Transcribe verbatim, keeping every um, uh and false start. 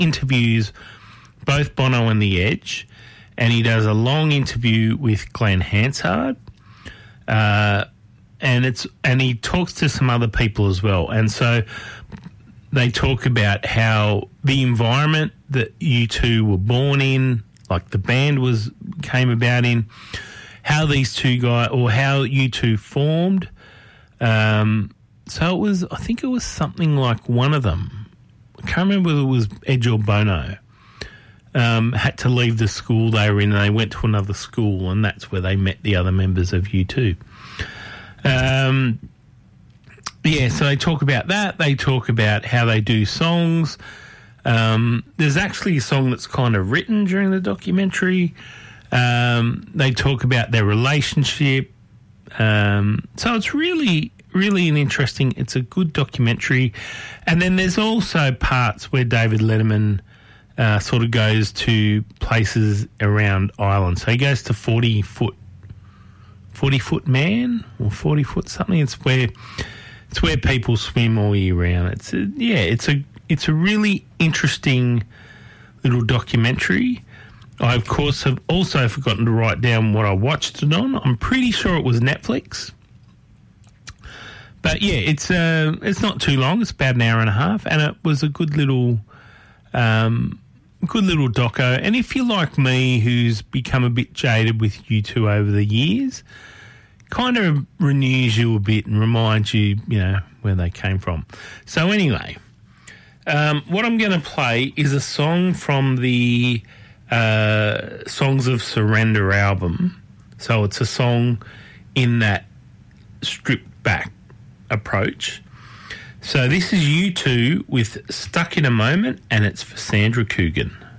interviews both Bono and The Edge, and he does a long interview with Glenn Hansard, uh, and it's and he talks to some other people as well. And so they talk about how the environment that U two were born in, like the band was came about in, how these two guys, or how U two formed. Um, so it was, I think it was something like one of them, I can't remember whether it was Edge or Bono, um, had to leave the school they were in and they went to another school, and that's where they met the other members of U two. Um, yeah, so they talk about that. They talk about how they do songs. Um, there's actually a song that's kind of written during the documentary. Um, they talk about their relationship. Um, so it's really, really an interesting, it's a good documentary. And then there's also parts where David Letterman uh, sort of goes to places around Ireland. So he goes to forty foot, forty foot man or forty foot something. It's where, it's where people swim all year round. It's a, yeah, it's a, it's a really interesting little documentary. I, of course, have also forgotten to write down what I watched it on. I'm pretty sure it was Netflix. But, yeah, it's uh, it's not too long. It's about an hour and a half, and it was a good little um, good little doco. And if you're like me, who's become a bit jaded with U two over the years, kind of renews you a bit and reminds you, you know, where they came from. So, anyway, um, what I'm going to play is a song from the Uh, Songs of Surrender album. So it's a song in that stripped back approach. So this is U two with Stuck in a Moment, and it's for Sandra Coogan.